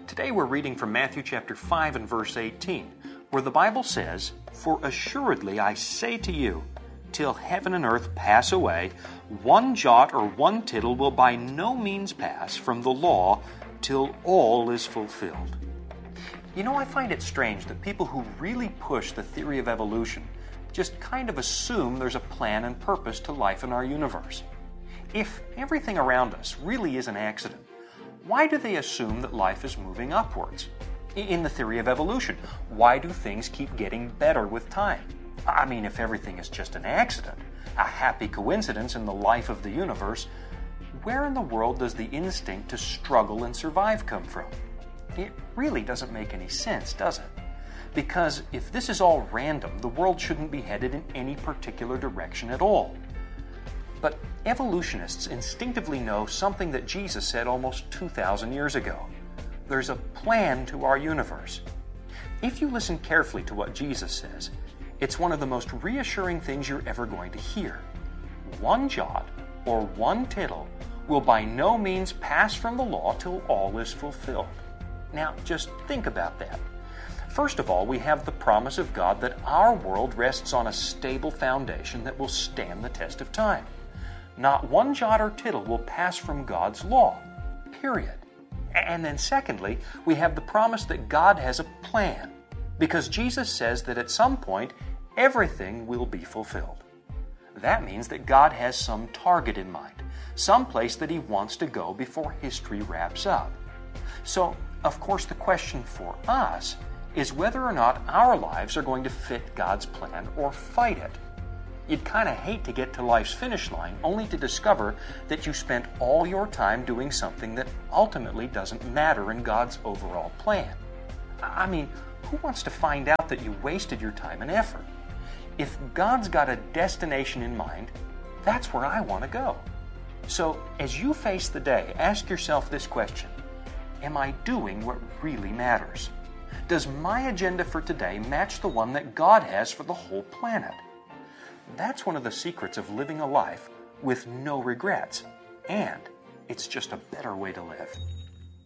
Today we're reading from Matthew chapter 5 and verse 18, where the Bible says, "For assuredly I say to you, till heaven and earth pass away, one jot or one tittle will by no means pass from the law till all is fulfilled." You know, I find it strange that people who really push the theory of evolution just kind of assume there's a plan and purpose to life in our universe. If everything around us really is an accident, why do they assume that life is moving upwards? In the theory of evolution, why do things keep getting better with time? I mean, if everything is just an accident, a happy coincidence in the life of the universe, where in the world does the instinct to struggle and survive come from? It really doesn't make any sense, does it? Because if this is all random, the world shouldn't be headed in any particular direction at all. But evolutionists instinctively know something that Jesus said almost 2,000 years ago. There's a plan to our universe. If you listen carefully to what Jesus says, it's one of the most reassuring things you're ever going to hear. One jot or one tittle will by no means pass from the law till all is fulfilled. Now, just think about that. First of all, we have the promise of God that our world rests on a stable foundation that will stand the test of time. Not one jot or tittle will pass from God's law, period. And then secondly, we have the promise that God has a plan, because Jesus says that at some point, everything will be fulfilled. That means that God has some target in mind, some place that He wants to go before history wraps up. So, of course, the question for us is whether or not our lives are going to fit God's plan or fight it. You'd kind of hate to get to life's finish line only to discover that you spent all your time doing something that ultimately doesn't matter in God's overall plan. I mean, who wants to find out that you wasted your time and effort? If God's got a destination in mind, that's where I want to go. So, as you face the day, ask yourself this question: am I doing what really matters? Does my agenda for today match the one that God has for the whole planet? That's one of the secrets of living a life with no regrets, and it's just a better way to live.